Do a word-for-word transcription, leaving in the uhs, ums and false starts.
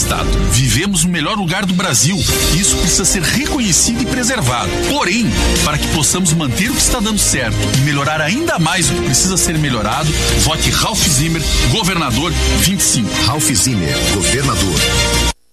estado. Vivemos no melhor lugar do Brasil e isso precisa ser reconhecido e preservado. Porém, para que possamos manter o que está dando certo e melhorar ainda mais o que precisa ser melhorado, vote Ralph Zimmer, governador vinte e cinco. Ralph Zimmer, governador.